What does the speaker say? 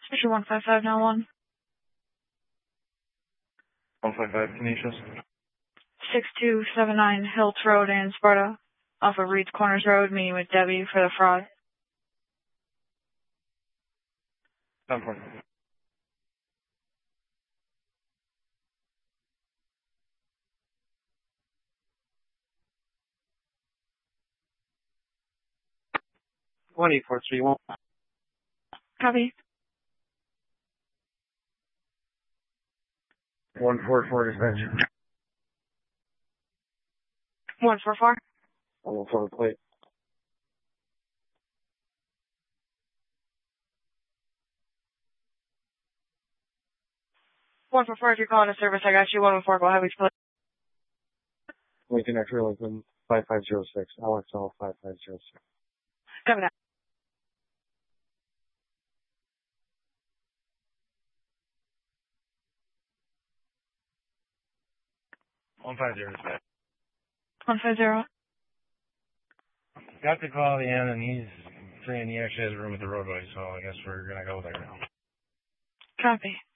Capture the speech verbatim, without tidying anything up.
Station one five five now one. one five five, Canisius. six two seven nine Hilts Road in Sparta, off of Reed's Corners Road, meeting with Debbie for the fraud. ten four. one eight four three one. Copy. one four four dispatch. one four four. one four plate. one four four, if you're calling a service, I got you. one one four, go ahead, we split. Lincoln X-ray Lincoln five five zero six. L X L five five zero six. Copy that. one five zero. one five zero. Got the call at the end, and he's saying he actually has a room at the roadway, so I guess we're going to go there now. Copy.